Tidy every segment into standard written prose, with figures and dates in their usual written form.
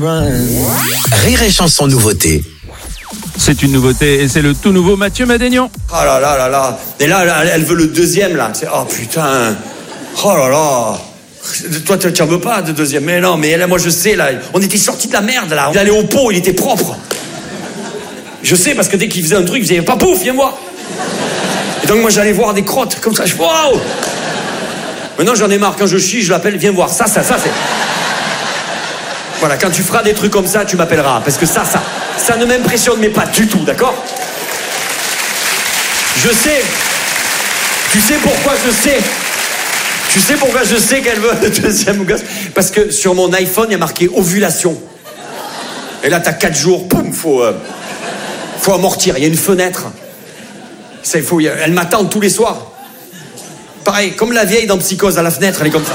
Rire et chanson nouveauté. C'est une nouveauté et c'est le tout nouveau Mathieu Madénian. Oh là là là là. Et là, elle veut le deuxième là. Oh putain. Oh là là. Toi, tu en veux pas de deuxième. Mais non, mais là, moi je sais là. On était sortis de la merde là. Il allait au pot, il était propre. Je sais parce que dès qu'il faisait un truc, il faisait pas pouf, viens voir. Et donc moi j'allais voir des crottes comme ça. Waouh. Maintenant j'en ai marre. Quand je chie, je l'appelle, viens voir. Ça c'est. Voilà, quand tu feras des trucs comme ça, tu m'appelleras. Parce que ça ne m'impressionne mais pas du tout, d'accord? Je sais. Tu sais pourquoi je sais? Tu sais pourquoi je sais qu'elle veut le deuxième gosse? Parce que sur mon iPhone, il y a marqué ovulation. Et là, t'as 4 jours, boum, faut amortir. Il y a une fenêtre. Ça, elle m'attend tous les soirs. Pareil, comme la vieille dans Psychose, à la fenêtre, elle est comme ça.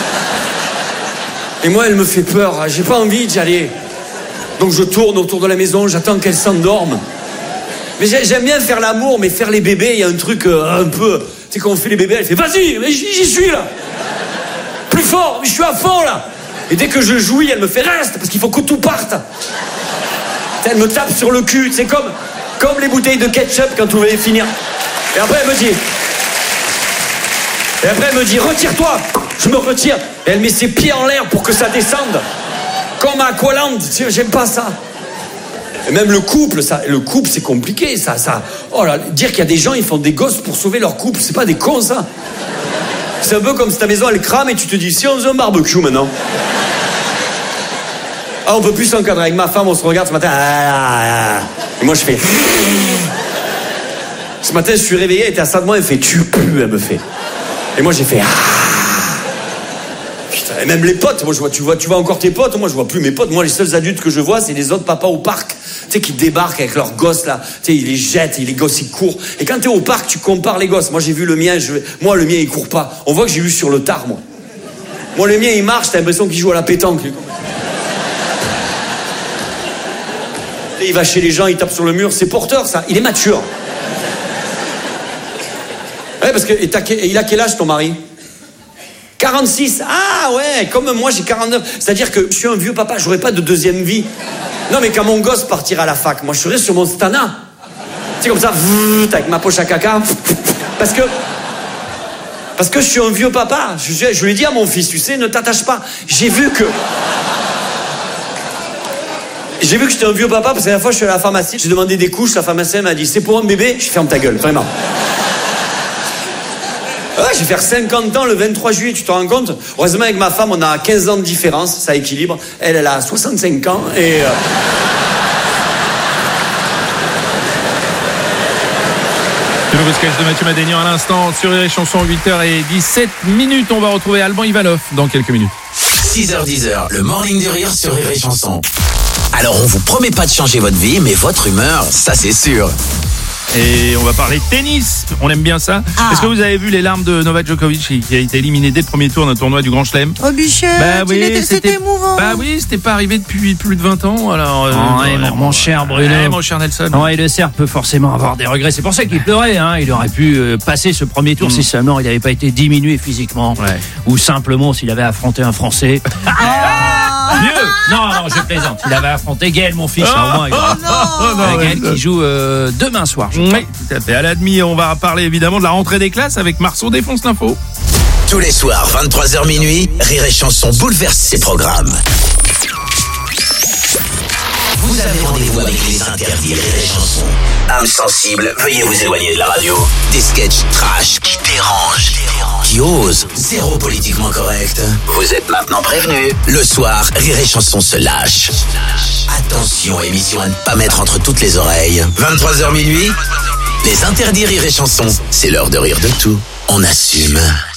Et moi, elle me fait peur. J'ai pas envie d'y aller. Donc je tourne autour de la maison, j'attends qu'elle s'endorme. Mais j'aime bien faire l'amour, mais faire les bébés, il y a un truc un peu... Tu sais, quand on fait les bébés, elle fait « Vas-y, mais j'y suis, là. Plus fort, mais je suis à fond, là. » Et dès que je jouis, elle me fait « Reste, parce qu'il faut que tout parte. » Elle me tape sur le cul, c'est comme les bouteilles de ketchup quand vous voulez finir. Et après, elle me dit « Retire-toi !» Je me retire. Et elle met ses pieds en l'air pour que ça descende. Comme à Aqualand. J'aime pas ça. Et même le couple, c'est compliqué, ça. Oh là, dire qu'il y a des gens, ils font des gosses pour sauver leur couple, c'est pas des cons, ça. C'est un peu comme si ta maison, elle crame et tu te dis, si on faisait un barbecue maintenant. Ah, on peut plus s'encadrer. Avec ma femme, on se regarde ce matin. Et moi, je fais... Ce matin, je suis réveillé, elle était à ça de moi, elle fait, tu pues, elle me fait. Et moi, j'ai fait... Putain, et même les potes, moi, tu vois encore tes potes, moi, je vois plus mes potes. Moi, les seuls adultes que je vois, c'est les autres papas au parc. Tu sais, qui débarquent avec leurs gosses, là. Tu sais, ils les jettent, les gosses, ils courent. Et quand t'es au parc, tu compares les gosses. Moi, j'ai vu le mien, moi, le mien, il court pas. On voit que j'ai vu sur le tard, moi. Moi, le mien, il marche, t'as l'impression qu'il joue à la pétanque. Et il va chez les gens, il tape sur le mur. C'est porteur, ça. Il est mature. Ouais, parce que... il a quel âge, ton mari? 46. Ah ouais, comme moi j'ai 49. C'est-à-dire que je suis un vieux papa, j'aurais pas de deuxième vie. Non mais quand mon gosse partira à la fac, moi je serai sur mon Stana. C'est comme ça, avec ma poche à caca. Parce que je suis un vieux papa. Je lui ai dit à mon fils, tu sais, ne t'attache pas. J'ai vu que j'étais un vieux papa parce que la fois je suis à la pharmacie, j'ai demandé des couches, la pharmacienne m'a dit c'est pour un bébé, je ferme ta gueule, vraiment. Ouais, je vais faire 50 ans le 23 juillet, tu te rends compte? Heureusement, avec ma femme, on a 15 ans de différence, ça équilibre. Elle a 65 ans et... Le nouveau sketch de Mathieu Madénian à l'instant sur les chansons 8h17. On va retrouver Alban Ivanov dans quelques minutes. 6h10, le morning du rire sur Rire et Chanson. Alors, on vous promet pas de changer votre vie, mais votre humeur, ça c'est sûr. Et on va parler de tennis. On aime bien ça. Est-ce que vous avez vu les larmes de Novak Djokovic qui a été éliminé dès le premier tour d'un tournoi du Grand Chelem? Oh Bichette, c'était émouvant. Bah oui, c'était pas arrivé depuis plus de 20 ans. Alors, mon cher Bruno. Mon cher Nelson. Et le cerf peut forcément avoir des regrets. C'est pour ça qu'il pleurait. Il aurait pu passer ce premier tour si seulement il n'avait pas été diminué physiquement. Ouais. Ou simplement s'il avait affronté un Français. Mieux. Non, je plaisante. Il avait affronté Gaël, mon fils. Au moins, Gaël qui joue demain soir. Oui, tout à fait. À la demi, on va parler évidemment de la rentrée des classes avec Marceau défonce l'info. Tous les soirs, 23h minuit, Rire et Chanson bouleverse ses programmes. Vous avez rendez-vous avec les interdits Rire et Chanson. Âme sensible, veuillez vous éloigner de la radio. Des sketchs trash qui dérangent, qui osent, zéro politiquement correct. Vous êtes maintenant prévenus. Le soir, Rire et Chanson se lâche. Attention, émission à ne pas mettre entre toutes les oreilles. 23h minuit, les interdits Rire et Chanson. C'est l'heure de rire de tout. On assume.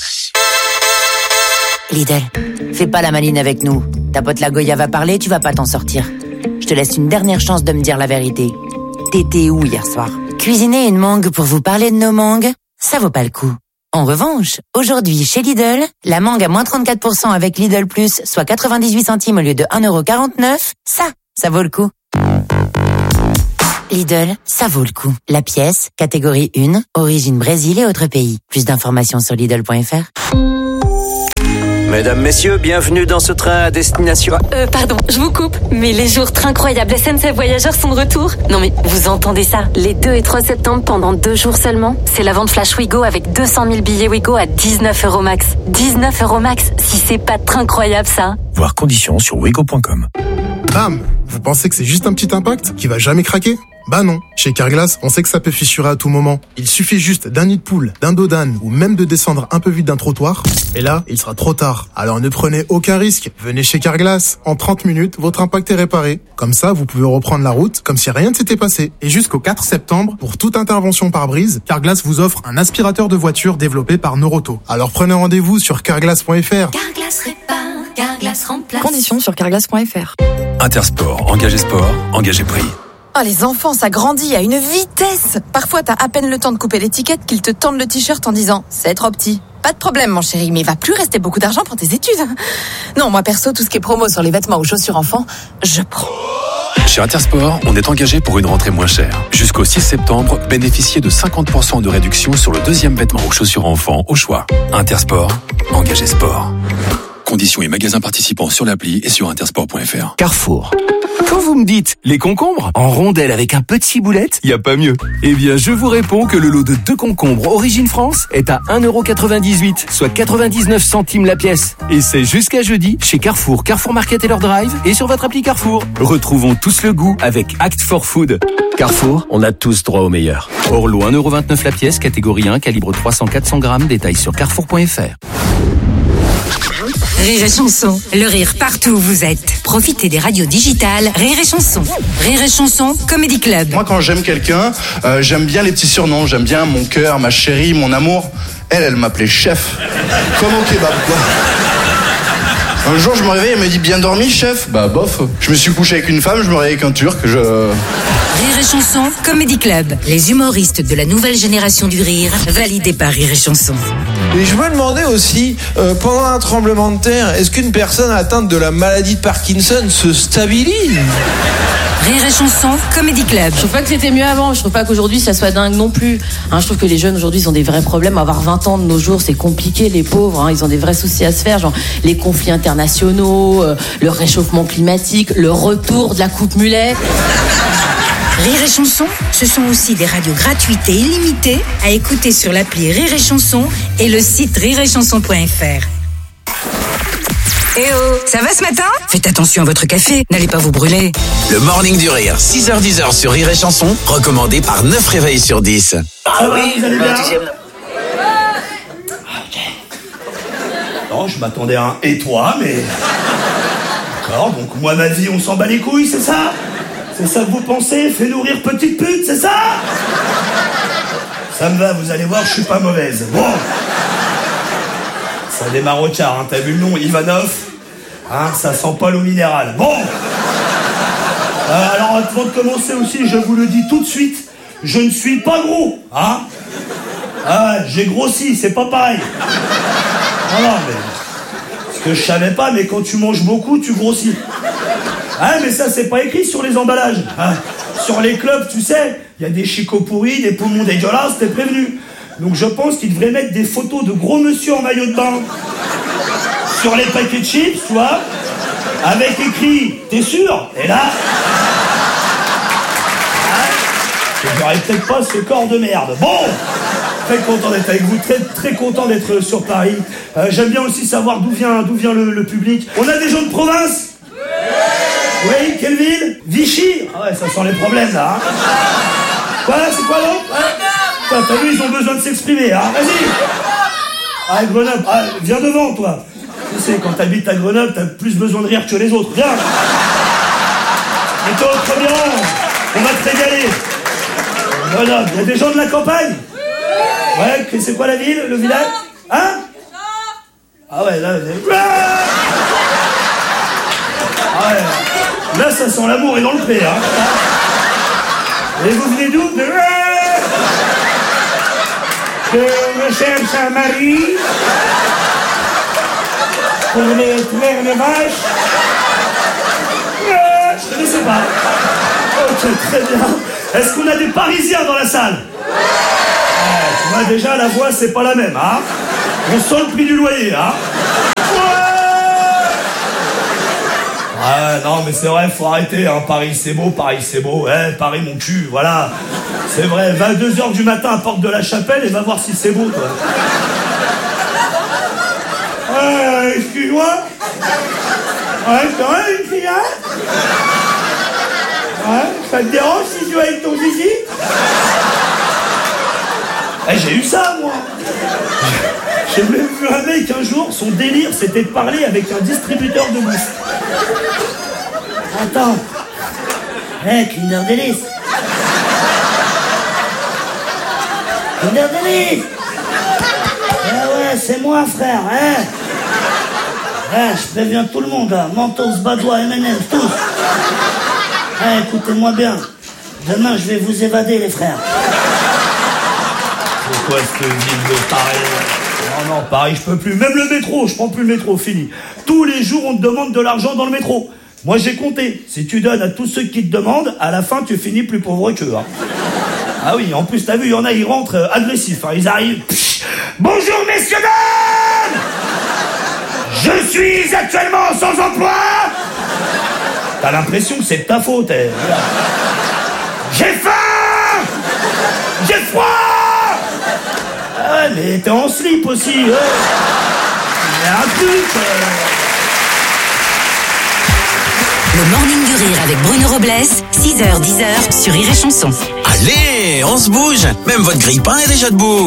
Lidl, fais pas la maline avec nous. Ta pote la Goya va parler, tu vas pas t'en sortir. Je te laisse une dernière chance de me dire la vérité. T'étais où hier soir? Cuisiner une mangue pour vous parler de nos mangues, ça vaut pas le coup. En revanche, aujourd'hui chez Lidl, la mangue à moins 34% avec Lidl Plus, soit 98 centimes au lieu de 1,49€, ça vaut le coup. Lidl, ça vaut le coup. La pièce, catégorie 1, origine Brésil et autres pays. Plus d'informations sur Lidl.fr. Mesdames, messieurs, bienvenue dans ce train à destination... Pardon, je vous coupe, mais les jours incroyables SNCF Voyageurs sont de retour. Non mais, vous entendez ça? Les 2 et 3 septembre, pendant 2 jours seulement, c'est la vente Flash Ouigo avec 200 000 billets Ouigo à 19 € max. 19 € max, si c'est pas très incroyable ça. Voir conditions sur ouigo.com. Bam! Vous pensez que c'est juste un petit impact qui va jamais craquer? Bah non. Chez Carglass, on sait que ça peut fissurer à tout moment. Il suffit juste d'un nid de poule, d'un dos d'âne ou même de descendre un peu vite d'un trottoir. Et là, il sera trop tard. Alors ne prenez aucun risque. Venez chez Carglass. En 30 minutes, votre impact est réparé. Comme ça, vous pouvez reprendre la route comme si rien ne s'était passé. Et jusqu'au 4 septembre, pour toute intervention par brise, Carglass vous offre un aspirateur de voiture développé par Noroto. Alors prenez rendez-vous sur carglass.fr. Carglass répare, Carglass remplace. Conditions sur carglass.fr. Intersport, engagé sport, engagé prix. Oh, les enfants, ça grandit à une vitesse. Parfois, t'as à peine le temps de couper l'étiquette qu'ils te tendent le t-shirt en disant « C'est trop petit ». Pas de problème, mon chéri, mais il va plus rester beaucoup d'argent pour tes études. Non, moi perso, tout ce qui est promo sur les vêtements ou chaussures enfants, je prends. Chez Intersport, on est engagé pour une rentrée moins chère. Jusqu'au 6 septembre, bénéficiez de 50% de réduction sur le deuxième vêtement ou chaussures enfants au choix. Intersport, engagé sport. Conditions et magasins participants sur l'appli et sur intersport.fr. Carrefour. Quand vous me dites les concombres en rondelles avec un peu de ciboulette, y a pas mieux. Eh bien, je vous réponds que le lot de 2 concombres Origine France est à 1,98 €, soit 99 centimes la pièce. Et c'est jusqu'à jeudi chez Carrefour, Carrefour Market et leur drive et sur votre appli Carrefour. Retrouvons tous le goût avec Act for Food. Carrefour, on a tous droit au meilleur. Hors lot 1,29 € la pièce, catégorie 1, calibre 300-400 grammes, détails sur carrefour.fr. Rire et chanson, le rire partout où vous êtes. Profitez des radios digitales Rire et chanson. Rire et chanson, Comedy Club. Moi, quand j'aime quelqu'un, j'aime bien les petits surnoms. J'aime bien mon cœur, ma chérie, mon amour. Elle m'appelait chef. Comme au kebab, quoi. Un jour, je me réveille, elle me dit bien dormi, chef. Bah, bof. Je me suis couché avec une femme, je me réveille avec un turc. Rire et chanson, Comedy Club. Les humoristes de la nouvelle génération du rire, validés par Rire et chanson. Et je me demandais aussi, pendant un tremblement de terre, est-ce qu'une personne atteinte de la maladie de Parkinson se stabilise? Rire et chanson, Comedy Club. Je trouve pas que c'était mieux avant, je trouve pas qu'aujourd'hui ça soit dingue non plus. Je trouve que les jeunes aujourd'hui ils ont des vrais problèmes. Avoir 20 ans de nos jours c'est compliqué, les pauvres, ils ont des vrais soucis à se faire, genre les conflits internationaux, le réchauffement climatique, le retour de la coupe mulet. Rire et chanson, ce sont aussi des radios gratuites et illimitées à écouter sur l'appli Rire et chanson et le site rireetchanson.fr. Eh oh, ça va ce matin? Faites attention à votre café, n'allez pas vous brûler. Le Morning du Rire, 6h-10h sur Rire et Chanson, recommandé par 9 réveils sur 10. Ah oui, vous allez bien? Non, je m'attendais à un « et toi », mais... D'accord, donc moi, ma vie, on s'en bat les couilles, c'est ça? C'est ça que vous pensez? Fais-nous rire, petite pute, c'est ça? Ça me va, vous allez voir, je suis pas mauvaise. Bon. Ça démarre au quart, t'as vu le nom, Ivanov? Ça sent pas l'eau minérale. Bon. Alors, avant de commencer aussi, je vous le dis tout de suite, je ne suis pas gros, j'ai grossi, c'est pas pareil. Non, mais... Ce que je savais pas, mais quand tu manges beaucoup, tu grossis. Mais ça, c'est pas écrit sur les emballages. Sur les clubs, tu sais, il y a des chicots pourris, des poumons dégueulasses, t'es prévenu. Donc je pense qu'ils devraient mettre des photos de gros monsieur en maillot de bain sur les paquets de chips, tu vois, avec écrit « T'es sûr ?» Et là... j'aurais peut-être pas ce corps de merde. Bon, très content d'être avec vous, très content d'être sur Paris. J'aime bien aussi savoir d'où vient le public. On a des gens de province? Oui, quelle ville? Vichy? Ah ouais, ça sent les problèmes là. Quoi? C'est quoi l'autre? T'as vu, ils ont besoin de s'exprimer, Vas-y. Grenoble, viens devant toi. Tu sais, quand t'habites à Grenoble, t'as plus besoin de rire que les autres. Viens. Et toi, très bien. On va te régaler. Grenoble, il y a des gens de la campagne? Ouais, c'est quoi la ville, le village? Ah ouais, là... Là, ça sent l'amour et dans le pré, Et vous venez d'où? Je cherche un mari pour les traire les vaches. Je connaissais pas. Ok, très bien. Est-ce qu'on a des Parisiens dans la salle? Tu vois, déjà, la voix, c'est pas la même, On sent le prix du loyer, Ah non mais c'est vrai, faut arrêter, hein. Paris c'est beau, Paris mon cul, voilà. C'est vrai, va à 2h du matin à Porte de la Chapelle et va voir si c'est beau, toi. Excuse-moi. Ouais, c'est vrai, une fille, hein? Ouais, ça te dérange si je joue avec ton zizi? J'ai eu ça, moi. J'ai même vu un mec un jour, son délire, c'était de parler avec un distributeur de bouffe. Attends. Kinder Delice. Kinder Delice. Ouais, c'est moi, frère, hein. Je préviens tout le monde, là. Mentos, Badois, M&M's, tous. Écoutez-moi bien. Demain, je vais vous évader, les frères. C'est quoi cette ville de Paris? Non, Paris, je peux plus. Même le métro, je prends plus le métro, fini. Tous les jours, on te demande de l'argent dans le métro. Moi, j'ai compté. Si tu donnes à tous ceux qui te demandent, à la fin, tu finis plus pauvre qu'eux. Hein. Ah oui, en plus, t'as vu, il y en a, ils rentrent agressifs. Hein. Ils arrivent. Bonjour, messieurs, dames! Je suis actuellement sans emploi. T'as l'impression que c'est de ta faute. J'ai faim. J'ai froid. Ah ouais, mais t'es en slip aussi. Il y a un truc. Le Morning du Rire avec Bruno Robles, 6h-10h sur Rire et Chanson. Allez, on se bouge. Même votre grille-pain est déjà debout.